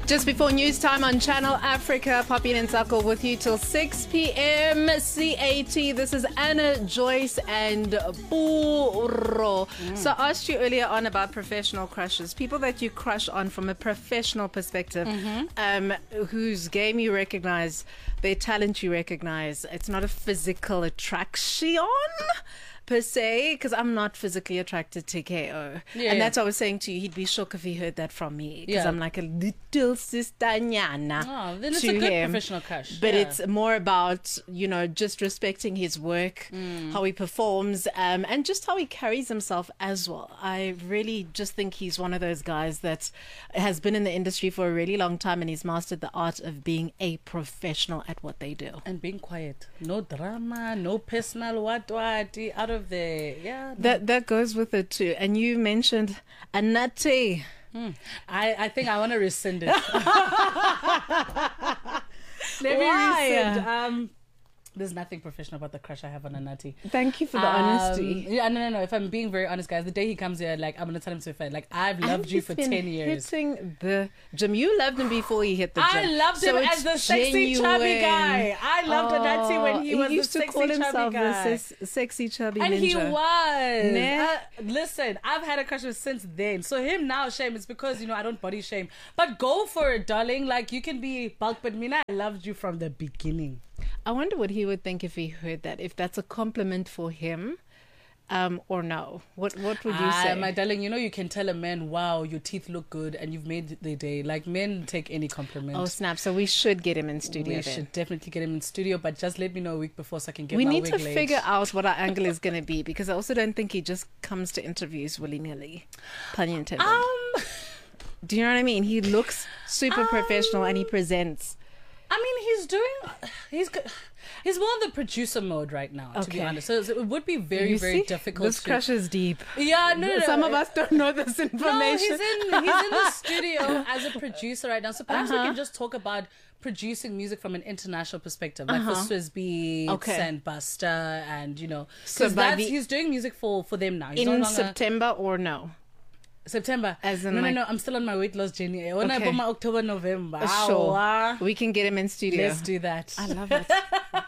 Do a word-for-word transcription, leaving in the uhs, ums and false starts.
Just before news time on Channel Africa, Poppy and Nsako with you till six p.m. C A T. This is Anna, Joyce and Puro. Mm. So I asked you earlier on about professional crushes, people that you crush on from a professional perspective, mm-hmm. um, whose game you recognize, their talent you recognize. It's not a physical attraction per se, because I'm not physically attracted to K O. Yeah, and that's what I was saying to you. He'd be shocked if he heard that from me, because yeah. I'm like a little sister nyana. Oh, then it's a good him. professional crush. But yeah. it's more about, you know, just respecting his work, mm. how he performs, um, and just how he carries himself as well. I really just think he's one of those guys that has been in the industry for a really long time, and he's mastered the art of being a professional at what they do. And being quiet. No drama, no personal what what out of the yeah no. that that goes with it too. And you mentioned Anati. hmm. I I think I want to rescind it. Let Why? me rescind. Um, there's nothing professional about the crush I have on Anati. Thank you for the um, honesty. Yeah, no, no, no. If I'm being very honest, guys, the day he comes here, like I'm gonna tell him to fight. Like I've loved and you for ten years. Hitting the gym. You loved him before he hit the gym. I loved him so as the sexy genuine. chubby guy. I loved oh, Anati when he was he used the to sexy call chubby himself guy. the se- sexy chubby and ninja. he was. Nah. Uh, listen, I've had a crush with since then. So him now, shame. It's because you know I don't body shame. But go for it, darling. Like you can be bulk, but Mina, I loved you from the beginning. I wonder what he would think if he heard that. If that's a compliment for him, um, or no. What What would you ah, say, my darling? You know you can tell a man, "Wow, your teeth look good," and you've made their day. Like men take any compliment. Oh snap! So we should get him in studio. We then. should definitely get him in studio, but just let me know a week before so I can get we my need wig to laid. figure out what our angle is going to be, because I also don't think he just comes to interviews willy nilly. Pun intended. Um, Do you know what I mean? He looks super um, professional and he presents. I mean, he's doing. He's good. He's more in the producer mode right now, to okay. be honest. So it would be very, you very see? difficult. This to... crush is deep. Yeah, no, no, Some no. of us don't know this information. No, he's in. He's in the studio as a producer right now. So perhaps uh-huh. we can just talk about producing music from an international perspective, like uh-huh. for Swizz Beatz okay. and Busta, and you know, so because that's the... he's doing music for for them now. He's in no longer... September or no? September. As in no, like... no, no. I'm still on my weight loss journey. When okay. I put my October, November. Sure. Ow. We can get him in studio. Let's do that. I love it.